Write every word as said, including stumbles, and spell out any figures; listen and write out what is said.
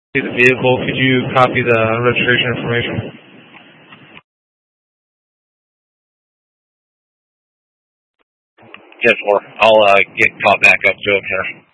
The vehicle, could you copy the registration information? Yes, sir. I'll uh, get caught back up to him here.